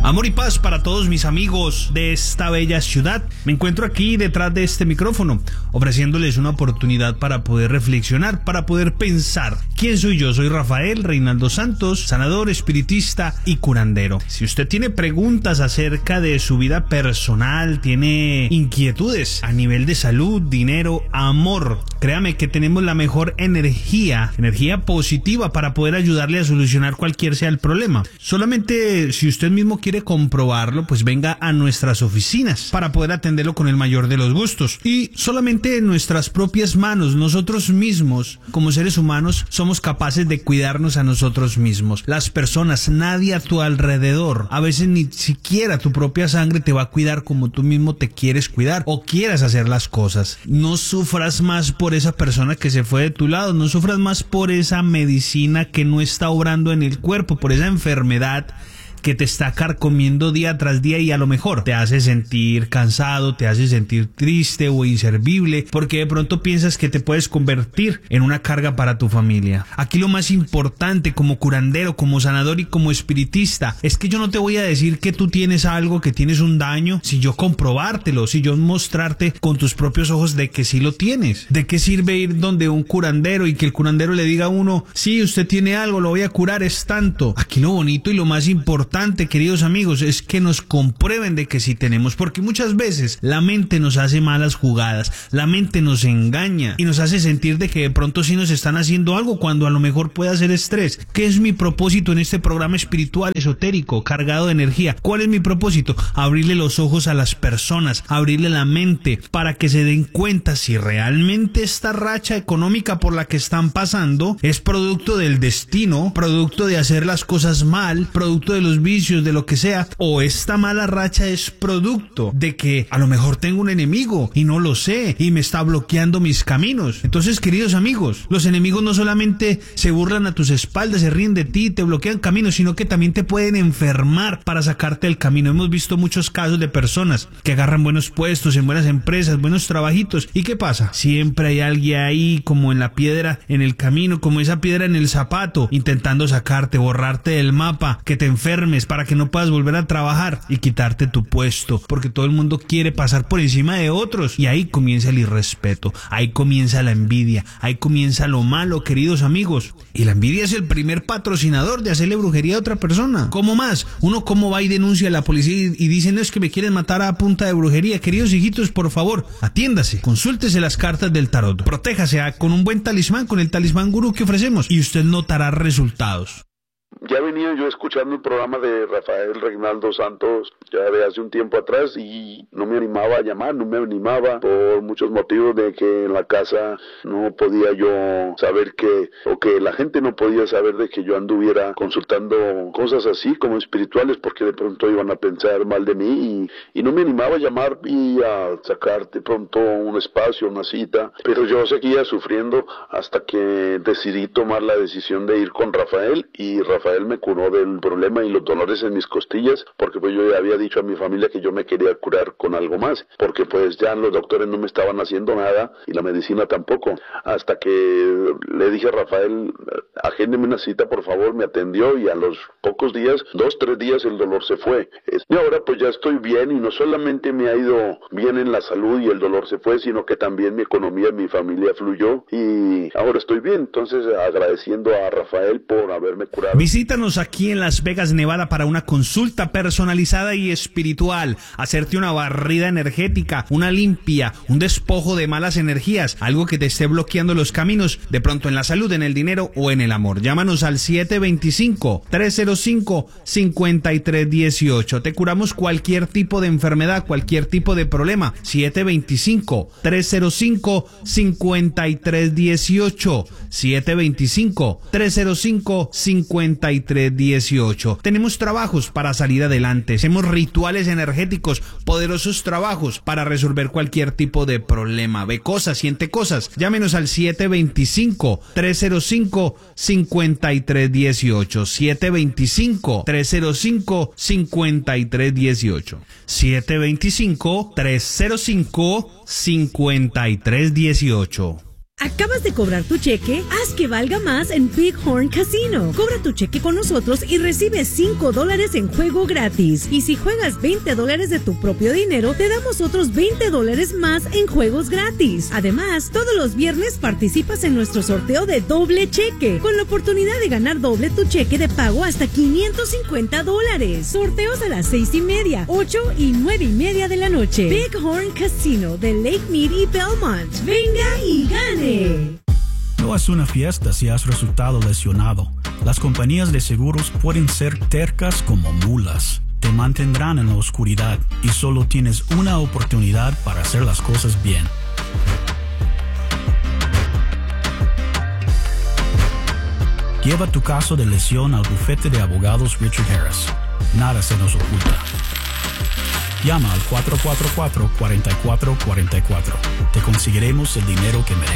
Amor y paz para todos mis amigos de esta bella ciudad. Me encuentro aquí detrás de este micrófono, ofreciéndoles una oportunidad para poder reflexionar, para poder pensar. ¿Quién soy yo? Soy Rafael Reinaldo Santos, sanador, espiritista y curandero. Si usted tiene preguntas acerca de su vida personal, tiene inquietudes a nivel de salud, dinero, amor, créame que tenemos la mejor energía positiva para poder ayudarle a solucionar cualquier sea el problema. Solamente si usted mismo quiere comprobarlo, pues venga a nuestras oficinas para poder atenderlo con el mayor de los gustos. Y solamente en nuestras propias manos, nosotros mismos, como seres humanos, somos capaces de cuidarnos a nosotros mismos. Las personas, nadie a tu alrededor, a veces ni siquiera tu propia sangre te va a cuidar como tú mismo te quieres cuidar o quieras hacer las cosas. No sufras más por esa persona que se fue de tu lado, no sufras más por esa medicina que no está obrando en el cuerpo, por esa enfermedad que te está carcomiendo día tras día y a lo mejor te hace sentir cansado, te hace sentir triste o inservible, porque de pronto piensas que te puedes convertir en una carga para tu familia. Aquí lo más importante como curandero, como sanador y como espiritista es que yo no te voy a decir que tú tienes algo, que tienes un daño, si yo comprobártelo, si yo mostrarte con tus propios ojos de que sí lo tienes. ¿De qué sirve ir donde un curandero y que el curandero le diga a uno, sí, usted tiene algo, lo voy a curar, es tanto? Aquí lo bonito y lo más importante, queridos amigos, es que nos comprueben de que sí tenemos, porque muchas veces la mente nos hace malas jugadas, la mente nos engaña y nos hace sentir de que de pronto sí nos están haciendo algo cuando a lo mejor puede ser estrés. ¿Qué es mi propósito en este programa espiritual, esotérico, cargado de energía? ¿Cuál es mi propósito? Abrirle los ojos a las personas, abrirle la mente para que se den cuenta si realmente esta racha económica por la que están pasando es producto del destino, producto de hacer las cosas mal, producto de los vicios, de lo que sea, o esta mala racha es producto de que a lo mejor tengo un enemigo y no lo sé y me está bloqueando mis caminos. Entonces, queridos amigos, los enemigos no solamente se burlan a tus espaldas, se ríen de ti, te bloquean caminos, sino que también te pueden enfermar para sacarte del camino. Hemos visto muchos casos de personas que agarran buenos puestos en buenas empresas, buenos trabajitos, ¿y qué pasa? Siempre hay alguien ahí como en la piedra en el camino, como esa piedra en el zapato, intentando sacarte, borrarte del mapa, que te enfermes para que no puedas volver a trabajar y quitarte tu puesto, porque todo el mundo quiere pasar por encima de otros y ahí comienza el irrespeto, ahí comienza la envidia, ahí comienza lo malo, queridos amigos. Y la envidia es el primer patrocinador de hacerle brujería a otra persona. ¿Cómo más? Uno cómo va y denuncia a la policía y dice, no, es que me quieren matar a punta de brujería. Queridos hijitos, por favor, atiéndase, consúltese las cartas del tarot, protéjase con un buen talismán, con el talismán gurú que ofrecemos y usted notará resultados. Ya venía yo escuchando el programa de Rafael Reinaldo Santos ya de hace un tiempo atrás y no me animaba a llamar, no me animaba por muchos motivos de que en la casa no podía yo saber o que la gente no podía saber de que yo anduviera consultando cosas así como espirituales porque de pronto iban a pensar mal de mí y no me animaba a llamar y a sacar de pronto un espacio, una cita, pero yo seguía sufriendo hasta que decidí tomar la decisión de ir con Rafael y Rafael me curó del problema y los dolores en mis costillas, porque pues yo ya había dicho a mi familia que yo me quería curar con algo más, porque pues ya los doctores no me estaban haciendo nada y la medicina tampoco, hasta que le dije a Rafael, agéndeme una cita por favor, me atendió y a los pocos días, 2-3 días el dolor se fue, y ahora pues ya estoy bien y no solamente me ha ido bien en la salud y el dolor se fue, sino que también mi economía, mi familia fluyó y ahora estoy bien, entonces agradeciendo a Rafael por haberme curado. Visítanos aquí en Las Vegas, Nevada para una consulta personalizada y espiritual, hacerte una barrida energética, una limpia, un despojo de malas energías, algo que te esté bloqueando los caminos, de pronto en la salud, en el dinero o en el amor. Llámanos al 725-305-5318. Te curamos cualquier tipo de enfermedad, cualquier tipo de problema. 725-305-5318. 725-305-5318. Tenemos trabajos para salir adelante. Hacemos rituales energéticos, poderosos trabajos para resolver cualquier tipo de problema. Ve cosas, siente cosas. Llámenos al 725-305-5318. 725-305-5318. 725-305-5318. ¿Acabas de cobrar tu cheque? Haz que valga más en Bighorn Casino. Cobra tu cheque con nosotros y recibe $5 en juego gratis. Y si juegas $20 de tu propio dinero, te damos otros $20 más en juegos gratis. Además, todos los viernes participas en nuestro sorteo de doble cheque, con la oportunidad de ganar doble tu cheque de pago hasta $550. Sorteos a las 6:30, 8 y 9:30 de la noche. Bighorn Casino de Lake Mead y Belmont. Venga y gane. No es una fiesta si has resultado lesionado. Las compañías de seguros pueden ser tercas como mulas. Te mantendrán en la oscuridad y solo tienes una oportunidad para hacer las cosas bien. Lleva tu caso de lesión al bufete de abogados Richard Harris. Nada se nos oculta. Llama al 444-4444. Te conseguiremos el dinero que mereces.